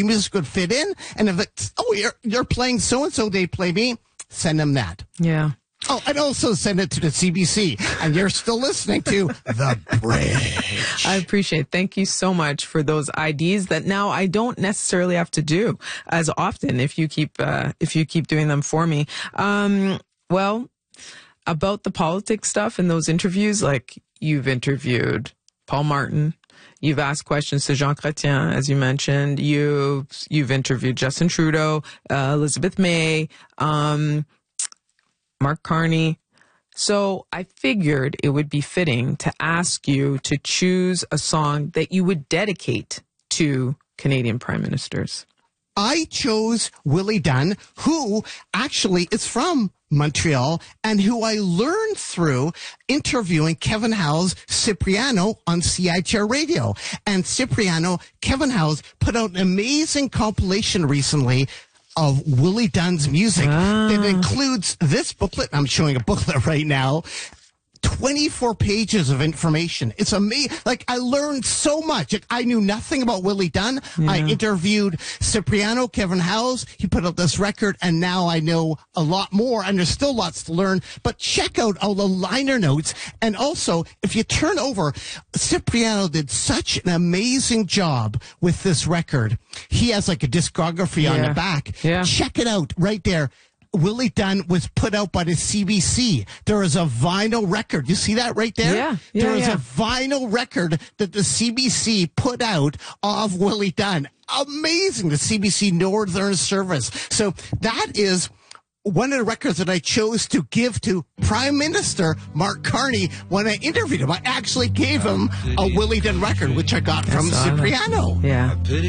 your music would fit in. And if it's, you're playing so-and-so, they play me, send them that. Yeah. Oh, and also send it to the CBC. And you're still listening to The Bridge. I appreciate it. Thank you so much for those IDs that now I don't necessarily have to do as often if you keep doing them for me. Well, about the politics stuff and those interviews, like you've interviewed Paul Martin, you've asked questions to Jean Chrétien, as you mentioned, you've interviewed Justin Trudeau, Elizabeth May, Mark Carney. So I figured it would be fitting to ask you to choose a song that you would dedicate to Canadian prime ministers. I chose Willie Dunn, who actually is from Montreal and who I learned through interviewing Kevin Howe's Cipriano on CITR Radio. And Kevin Howe's put out an amazing compilation recently of Willie Dunn's music that includes this booklet. I'm showing a booklet right now. 24 pages of information. It's amazing. Like, I learned so much. I knew nothing about Willie Dunn. Yeah. I interviewed Cipriano, Kevin Howes. He put out this record, and now I know a lot more, and there's still lots to learn. But check out all the liner notes. And also, if you turn over, Cipriano did such an amazing job with this record. He has like a discography on the back. Yeah. Check it out right there. Willie Dunn was put out by the CBC. There is a vinyl record. You see that right there? Yeah. There is a vinyl record that the CBC put out of Willie Dunn. Amazing. The CBC Northern Service. So that is one of the records that I chose to give to Prime Minister Mark Carney when I interviewed him. I actually gave him a Willie Dunn record, which I got from Cipriano. Yeah.